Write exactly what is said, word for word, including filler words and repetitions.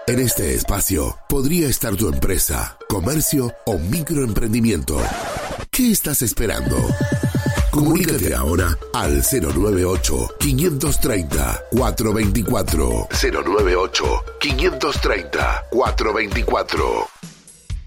En este espacio podría estar tu empresa, comercio o microemprendimiento. ¿Qué estás esperando? Comunícate ahora al cero nueve ocho, cinco tres cero, cuatro dos cuatro. cero nueve ocho, cinco tres cero, cuatro dos cuatro.